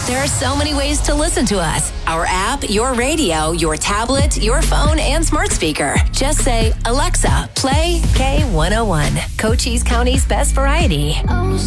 There are so many ways to listen to us. Our app, your radio, your tablet, your phone, and smart speaker. Just say, Alexa, play K101, Cochise County's best variety.